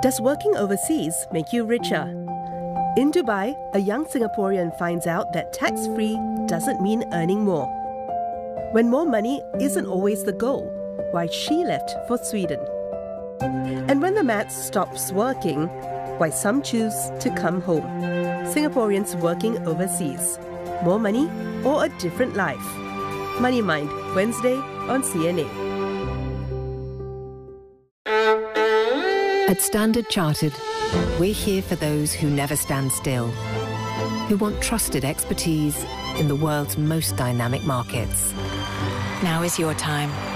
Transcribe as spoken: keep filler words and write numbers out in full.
Does working overseas make you richer? In Dubai, a young Singaporean finds out that tax-free doesn't mean earning more. When more money isn't always the goal, why she left for Sweden. And when the maths stops working, why some choose to come home. Singaporeans working overseas. More money or a different life? Money Mind, Wednesday on C N A. At Standard Chartered, we're here for those who never stand still, who want trusted expertise in the world's most dynamic markets. Now is your time.